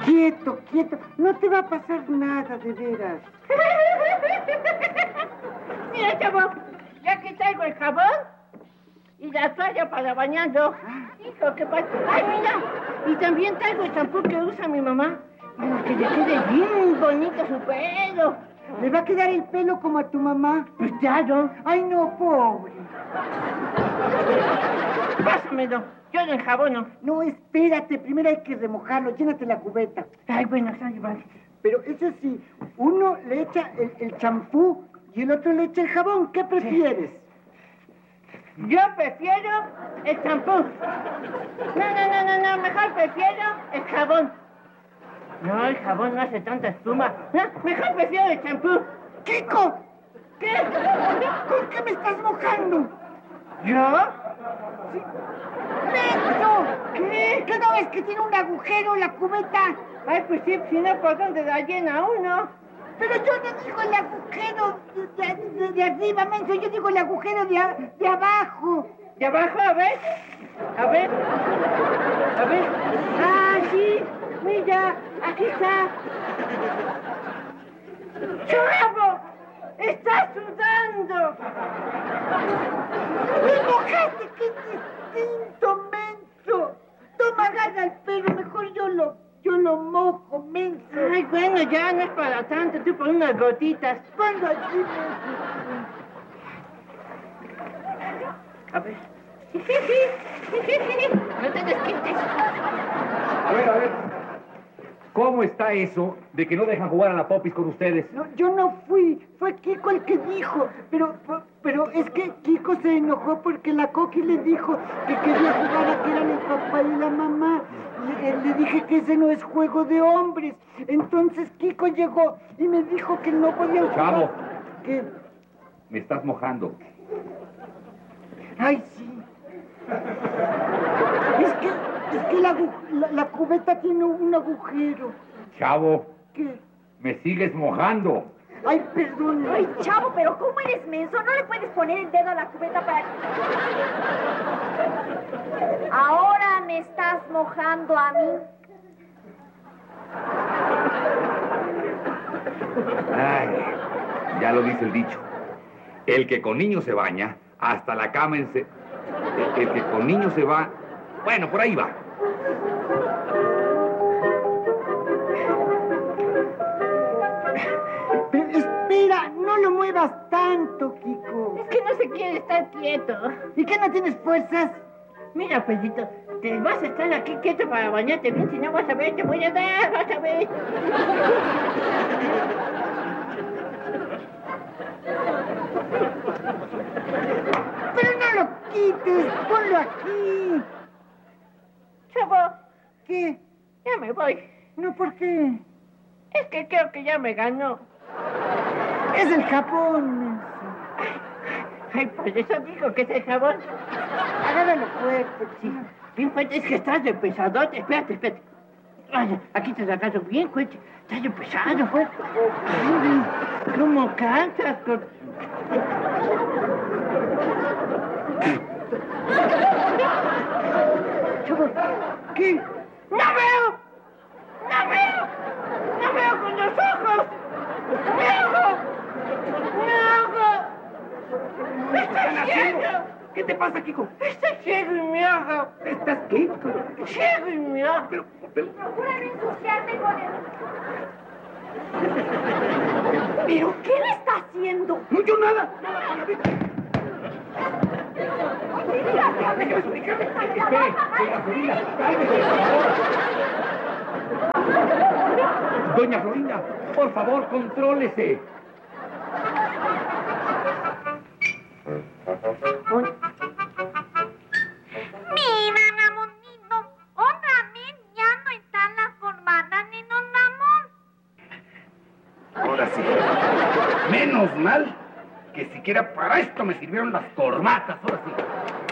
Quieto, quieto. No te va a pasar nada, de veras. Mira, chavo, ya que traigo el jabón y la toalla para bañarlo. Hijo, ¿qué pasa? ¡Ay, mira! Y también traigo el champú que usa mi mamá. Para que le quede bien bonito su pelo. ¿Le va a quedar el pelo como a tu mamá? Pues claro. Ay, no, pobre. Pásamelo. Yo lo enjabono. No, espérate. Primero hay que remojarlo. Llénate la cubeta. Ay, bueno, sale, vale. Pero eso sí, uno le echa el champú y el otro le echa el jabón. ¿Qué prefieres? Yo prefiero el champú. No. Mejor prefiero el jabón. No, el jabón no hace tanta espuma. No, mejor prefiero el champú. ¡Kiko! ¿Qué? ¿Con qué me estás mojando? ¿Yo? Sí. ¡Menso! ¿Qué? ¿Qué no ves que tiene un agujero la cubeta? Ay, pues sí, si no, ¿por dónde la llena uno? Pero yo no digo el agujero de arriba, menso. Yo digo el agujero de abajo. ¿De abajo? A ver. A ver. A ver. Ah, sí. Mira, aquí está. ¡Chavo! ¡Está sudando! ¡Me mojaste! ¡Qué distinto, menso! Toma, agarra el pelo. Mejor yo lo mojo, menso. Ay, bueno, ya no es para tanto. Tú pon unas gotitas. Ponlo aquí, menso. A ver. No te desquites. A ver. ¿Cómo está eso de que no dejan jugar a la popis con ustedes? No, yo no fui. Fue Kiko el que dijo. Pero es que Kiko se enojó porque la Coqui le dijo que quería jugar a que eran el papá y la mamá. Le dije que ese no es juego de hombres. Entonces Kiko llegó y me dijo que no podían jugar. Chavo. ¿Qué? Me estás mojando. Ay, sí. Es que la cubeta tiene un agujero. Chavo, ¿Qué? me sigues mojando. Ay, perdón. Ay, chavo, pero ¿cómo eres menso? No le puedes poner el dedo a la cubeta para... Ahora me estás mojando a mí. Ay, ya lo dice el dicho. El que con niños se baña, hasta la cama el que con niños se va... Bueno, por ahí va. Pero espera, no lo muevas tanto, Kiko. Es que no se quiere estar quieto. ¿Y qué no tienes fuerzas? Mira, Pedrito, te vas a estar aquí quieto para bañarte bien, si no vas a ver, te voy a dar, vas a ver. Pero no lo quites, ponlo aquí. Chavo, ¿Qué? ya me voy. No, ¿por qué? Es que creo que ya me ganó. Es el Japón. Ay, por eso digo que es el jabón. Agárralo fuerte, Sí, bien fuerte, es que estás de pesadote. Espérate. Ay, aquí te agarro bien fuerte. Estás de pesado. fuerte. Ay, ¿cómo cantas? Chavo, ¿qué? ¡No veo! ¡No veo! ¡No veo con los ojos! ¡Mi ojo! ¡Mi ojo! ¡Está ciego! ¿Qué te pasa, Kiko? ¡Está ciego y mi ojo! ¿Estás qué? ¡Ciego y mi ojo! Pero... Procuran ensuciarme con el... ¿Pero qué le está haciendo? No, yo nada. Déjame explicarme. Espere, doña Florinda, cálmese, por favor. Doña Florinda, por favor, contrólese. Mira, Ramonino, otra vez ya no están las corbatas de don Ramón. Ahora sí. Menos mal que siquiera para esto me sirvieron las corbatas. Ahora sí.